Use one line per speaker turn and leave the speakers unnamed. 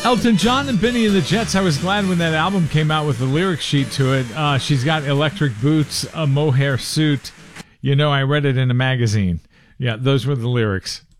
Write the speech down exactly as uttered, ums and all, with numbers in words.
Elton John and Benny and the Jets. I was glad when that album came out with the lyric sheet to it. Uh, she's got electric boots, a mohair suit. You know, I read it in a magazine. Yeah, those were the lyrics.